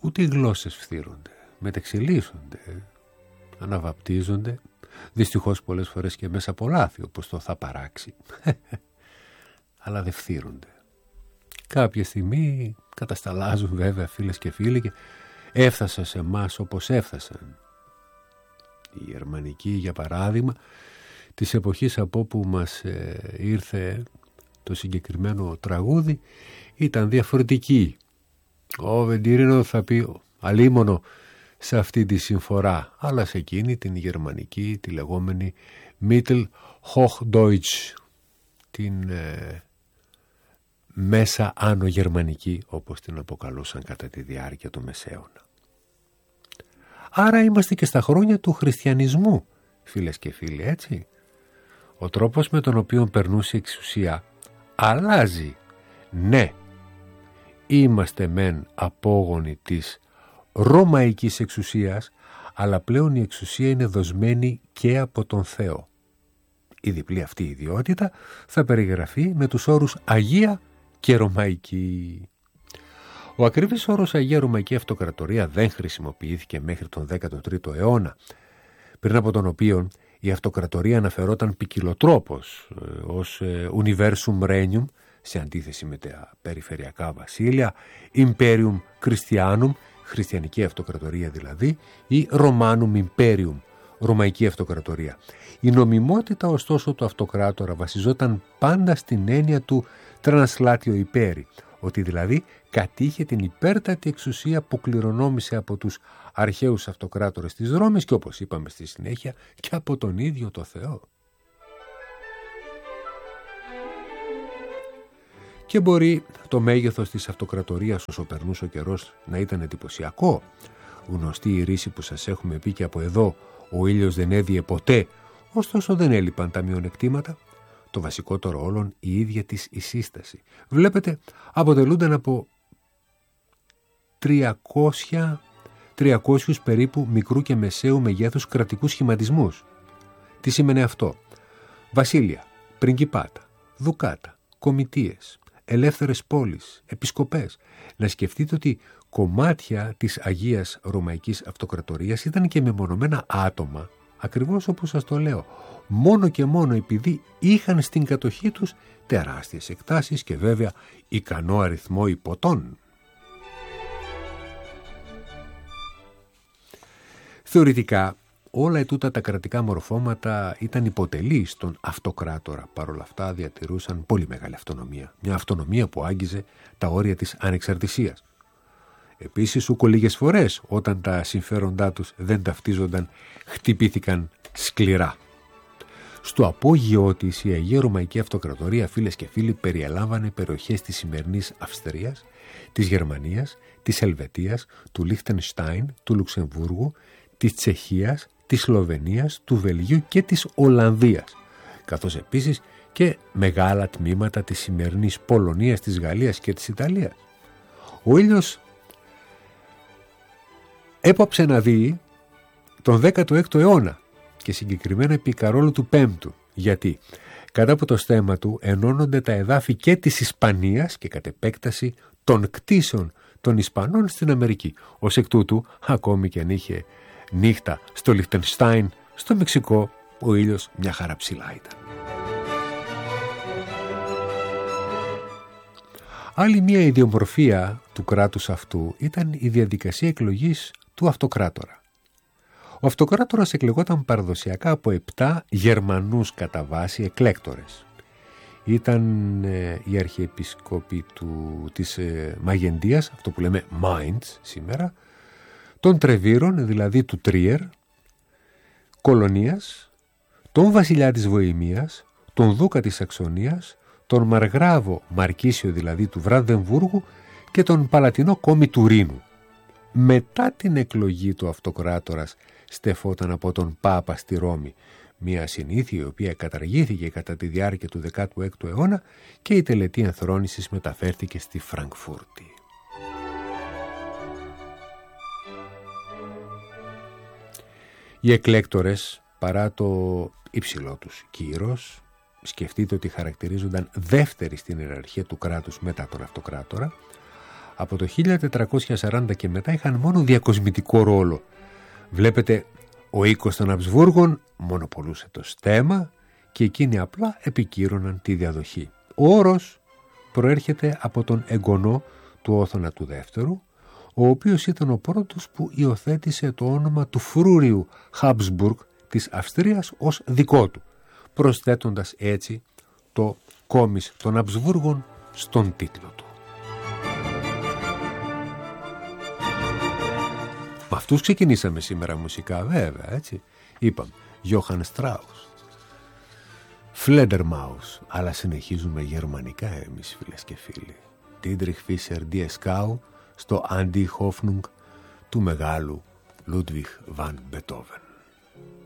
Ούτε οι γλώσσες φθύρονται, μετεξελίσσονται, αναβαπτίζονται, δυστυχώς πολλές φορές και μέσα από λάθη, όπως το θα παράξει, αλλά δεν φθύρονται. Κάποια στιγμή κατασταλάζουν βέβαια, φίλες και φίλοι, και έφτασαν σε εμάς όπως έφτασαν. Η γερμανική, για παράδειγμα, της εποχής από όπου μας ήρθε το συγκεκριμένο τραγούδι, ήταν διαφορετική. Ο Βεντήρινο θα πει αλίμονο σε αυτή τη συμφορά, αλλά σε εκείνη την γερμανική, τη λεγόμενη Mittelhochdeutsch, την μέσα άνω γερμανική, όπως την αποκαλούσαν κατά τη διάρκεια του Μεσαίωνα. Άρα είμαστε και στα χρόνια του χριστιανισμού, φίλες και φίλοι, έτσι. Ο τρόπος με τον οποίο περνούσε η εξουσία αλλάζει. Ναι, είμαστε μεν απόγονοι της ρωμαϊκής εξουσίας, αλλά πλέον η εξουσία είναι δοσμένη και από τον Θεό. Η διπλή αυτή ιδιότητα θα περιγραφεί με τους όρους Αγία και Ρωμαϊκή. Ο ακριβής όρος Αγία Ρωμαϊκή Αυτοκρατορία δεν χρησιμοποιήθηκε μέχρι τον 13ο αιώνα, πριν από τον οποίο η αυτοκρατορία αναφερόταν ποικιλοτρόπως ως Universum Regnum, σε αντίθεση με τα περιφερειακά βασίλεια, Imperium Christianum, χριστιανική αυτοκρατορία δηλαδή, ή Romanum Imperium, ρωμαϊκή αυτοκρατορία. Η νομιμότητα ωστόσο του αυτοκράτορα βασιζόταν πάντα στην έννοια του Translatio Imperi, ότι δηλαδή κατήχε την υπέρτατη εξουσία που κληρονόμησε από τους αρχαίους αυτοκράτορες της Ρώμης και, όπως είπαμε στη συνέχεια, και από τον ίδιο το Θεό. Και μπορεί το μέγεθος της αυτοκρατορίας όσο περνούσε ο καιρός να ήταν εντυπωσιακό. Γνωστή η ρίση που σας έχουμε πει και από εδώ, ο ήλιος δεν έδιε ποτέ, ωστόσο δεν έλειπαν τα μειονεκτήματα. Το βασικότερο όλων η ίδια της η σύσταση. Βλέπετε, αποτελούνταν από 300 περίπου μικρού και μεσαίου μεγέθους κρατικούς σχηματισμούς. Τι σημαίνει αυτό? Βασίλεια, πριγκιπάτα, δουκάτα, κομιτείες, ελεύθερες πόλεις, επισκοπές. Να σκεφτείτε ότι κομμάτια της Αγίας Ρωμαϊκής Αυτοκρατορίας ήταν και μεμονωμένα άτομα, ακριβώς όπως σας το λέω, μόνο και μόνο επειδή είχαν στην κατοχή τους τεράστιες εκτάσεις και βέβαια ικανό αριθμό υποτών. Θεωρητικά όλα ετούτα τα κρατικά μορφώματα ήταν υποτελείς στον αυτοκράτορα. Παρ' όλα αυτά διατηρούσαν πολύ μεγάλη αυτονομία. Μια αυτονομία που άγγιζε τα όρια της ανεξαρτησίας. Επίσης, ούκο λίγες φορές, όταν τα συμφέροντά τους δεν ταυτίζονταν, χτυπήθηκαν σκληρά. Στο απόγειό της, η Αγία Ρωμαϊκή Αυτοκρατορία, φίλες και φίλοι, περιέλαμβανε περιοχές της σημερινής Αυστρίας, της Γερμανίας, της Ελβετίας, του Λίχτενστάιν, του Λουξεμβούργου, της Τσεχίας, της Σλοβενίας, του Βελγίου και της Ολλανδίας, καθώς επίσης και μεγάλα τμήματα της σημερινής Πολωνίας, της Γαλλίας και της Ιταλίας. Ο ήλιος έπαψε να δει τον 16ο αιώνα και συγκεκριμένα επί Καρόλου του Πέμπτου. Γιατί? Κατά από το στέμμα του ενώνονται τα εδάφη και της Ισπανίας και κατ' επέκταση των κτήσεων των Ισπανών στην Αμερική. Ως εκ τούτου, ακόμη και αν είχε νύχτα στο Λιχτενστάιν, στο Μεξικό, ο ήλιος μια χαρά ψηλά ήταν. Άλλη μια ιδιομορφία του κράτους αυτού ήταν η διαδικασία εκλογής του αυτοκράτορα. Ο αυτοκράτορας εκλεγόταν παραδοσιακά από 7 Γερμανούς κατά βάση εκλέκτορες. Ήταν οι αρχιεπισκόποι της Μαγεντίας, αυτό που λέμε Mainz σήμερα, των Τρεβίρων, δηλαδή του Τρίερ, Κολονίας, τον βασιλιά της Βοημίας, τον δούκα της Σαξονίας, τον Μαργράβο Μαρκίσιο, δηλαδή του Βραντεμβούργου, και τον Παλατινό κόμι του Ρήνου. Μετά την εκλογή του αυτοκράτορας στεφόταν από τον Πάπα στη Ρώμη, μια συνήθεια η οποία καταργήθηκε κατά τη διάρκεια του 16ου αιώνα και η τελετή ενθρόνησης μεταφέρθηκε στη Φραγκφούρτη. Οι εκλέκτορες, παρά το υψηλό τους κύρος, σκεφτείτε ότι χαρακτηρίζονταν δεύτεροι στην ιεραρχία του κράτους μετά τον αυτοκράτορα, Από το 1440 και μετά είχαν μόνο διακοσμητικό ρόλο. Βλέπετε, ο οίκος των Αμπσβούργων μονοπολούσε το στέμμα και εκείνοι απλά επικύρωναν τη διαδοχή. Ο όρος προέρχεται από τον εγγονό του Όθωνα του Δεύτερου, ο οποίος ήταν ο πρώτος που υιοθέτησε το όνομα του φρούριου Χάμπσμπουργκ της Αυστρίας ως δικό του, προσθέτοντας έτσι το κόμις των Αμπσβούργων στον τίτλο του. Με αυτούς ξεκινήσαμε σήμερα μουσικά, βέβαια, έτσι. Είπαμε Johann Strauss, Fledermaus, αλλά συνεχίζουμε γερμανικά εμείς, φίλες και φίλοι. Dietrich Fischer Dieskau στο Anti-Hoffnung του μεγάλου Ludwig van Beethoven.